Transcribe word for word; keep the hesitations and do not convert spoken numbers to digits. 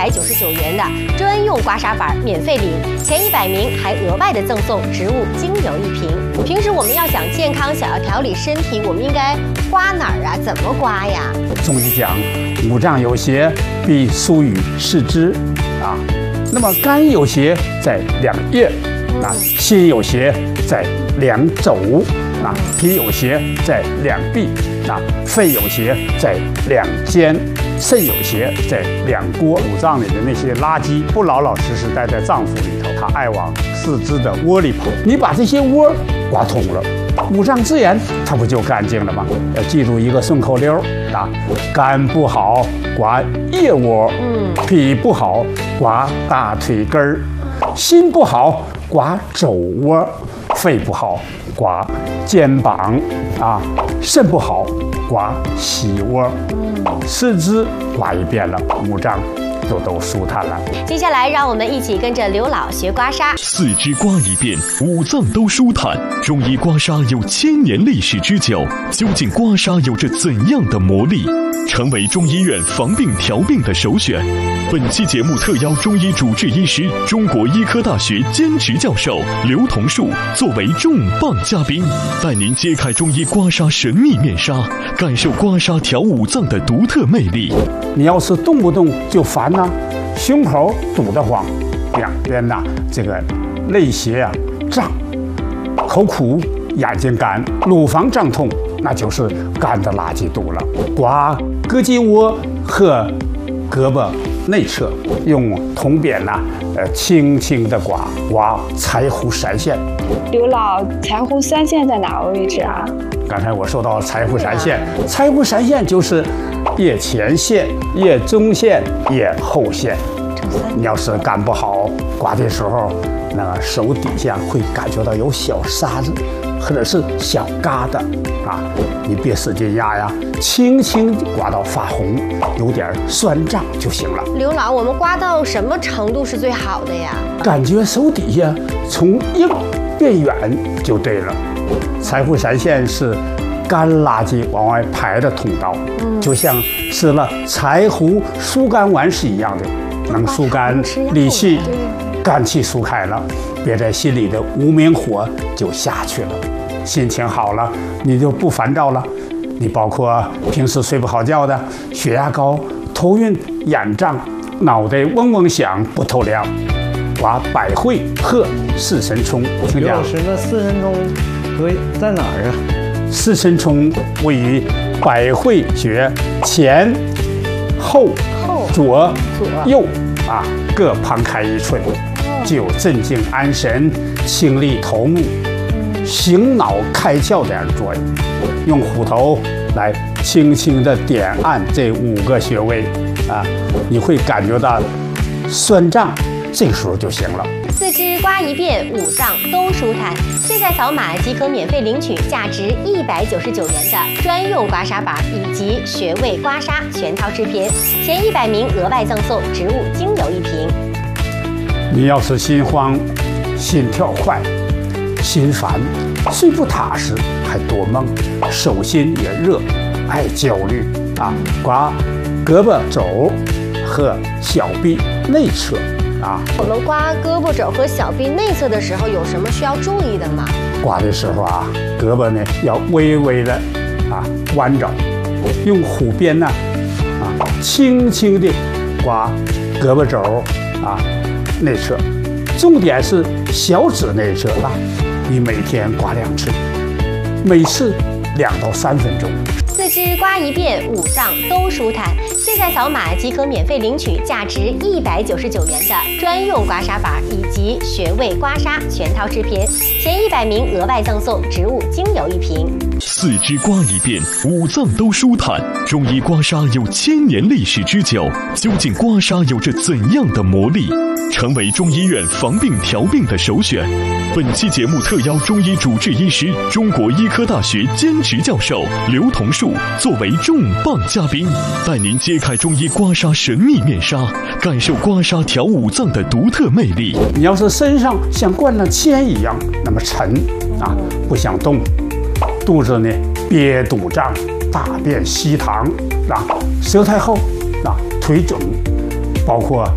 百九十九元的专用刮痧板免费领，前一百名还额外的赠送植物精油一瓶。平时我们要想健康，想要调理身体，我们应该刮哪儿啊？怎么刮呀？ 中医讲，五脏有邪，必疏于四肢啊。那么肝有邪在两腋，啊，心有邪在两肘，啊，脾有邪在两臂，啊，肺有邪在两肩，肾有邪在两郭。五脏里的那些垃圾不老老实实待在脏腑里头，它爱往四肢的窝里跑。你把这些窝刮通了，五脏自然它不就干净了吗？要记住一个顺口溜啊：肝不好刮腋窝，嗯，脾不好刮大腿根儿，心不好刮肘窝，肺不好刮肩膀啊，肾不好刮膝窝，四肢刮一遍了，五脏就都舒坦了。 接下来，让我们一起跟着刘老学刮痧。 四肢刮一遍，五脏都舒坦。中医刮痧有千年历史之久，究竟刮痧有着怎样的魔力？成为中医院防病调病的首选。本期节目特邀中医主治医师、中国医科大学兼职教授刘同树作为重磅嘉宾，带您揭开中医刮痧神秘面纱，感受刮痧调五脏的独特魅力。 你要是动不动就烦呢、啊，胸口堵得慌，两边呐这个肋胁啊胀，口苦，眼睛干，乳房胀痛，那就是肝的垃圾堵了。刮胳肌窝和胳膊内侧，用铜扁呐、啊，呃，轻轻的刮，刮柴胡三线。 刘老，柴胡三线在哪个位置啊？ 刚才我说到柴胡三线，柴胡三线就是腋前线、腋中线、腋后线。你要是肝不好，刮的时候，那个手底下会感觉到有小沙子，或者是小疙瘩啊，你别使劲压呀，轻轻刮到发红，有点酸胀就行了。 刘老，我们刮到什么程度是最好的呀？ 感觉手底下从硬变软就对了。柴胡三线是肝垃圾往外排的通道，嗯、就像吃了柴胡疏肝丸是一样的。能疏肝理气，肝气疏开了，憋在心里的无名火就下去了，心情好了，你就不烦躁了。你包括平时睡不好觉的，血压高、头晕、眼胀、脑袋嗡嗡响、不透亮，刮百会和四神聪。 刘老师，那四神聪位在哪儿啊？ 四神聪位于百会穴前、后。左、右啊，各旁开一寸，具有镇静安神、清利头目、醒脑开窍这样的作用。用虎头来轻轻地点按这五个穴位啊，你会感觉到酸胀，这个时候就行了。 四肢刮一遍，五脏都舒坦。现在扫码即可免费领取价值一百九十九元的专用刮痧板以及穴位刮痧全套视频，前一百名额外赠送植物精油一瓶。 你要是心慌、心跳快、心烦、睡不踏实，还多梦，手心也热，爱焦虑啊，刮胳膊肘和小臂内侧。啊， 我们刮胳膊肘和小臂内侧的时候，有什么需要注意的吗？ 刮的时候啊，胳膊呢要微微的啊弯着，用虎鞭呢啊轻轻的刮胳膊肘啊内侧，重点是小指内侧啊，你每天刮两次，每次两到三分钟。 四肢刮一遍，五脏都舒坦。现在扫码即可免费领取价值一百九十九元的专用刮痧板以及穴位刮痧全套视频，前一百名额外赠送植物精油一瓶。 四肢刮一遍，五脏都舒坦。中医刮痧有千年历史之久，究竟刮痧有着怎样的魔力？成为中医院防病调病的首选。本期节目特邀中医主治医师、中国医科大学兼职教授刘同树作为重磅嘉宾，带您揭开中医刮痧神秘面纱，感受刮痧调五脏的独特魅力。 你要是身上像灌了铅一样那么沉啊，不想动，肚子呢憋肚胀，大便稀溏啊，舌苔厚啊，腿肿，包括